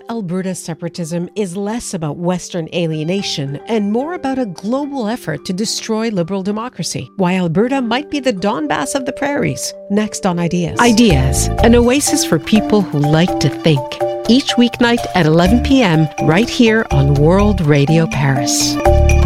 Alberta's separatism is less about Western alienation and more about a global effort to destroy liberal democracy. Why Alberta might be the Donbass of the prairies. Next on Ideas. Ideas, an oasis for people who like to think. Each weeknight at 11 p.m. right here on World Radio Paris.